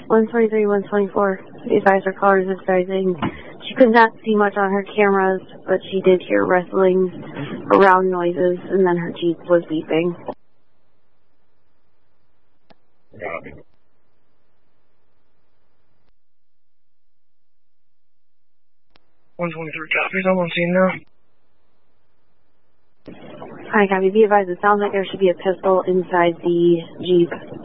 123, 124. The advisor callers advising she could not see much on her cameras, but she did hear rustling around noises, and then her Jeep was beeping. Copy. 123 copies. I'm on scene now. Hi, copy. Be advised, it sounds like there should be a pistol inside the Jeep.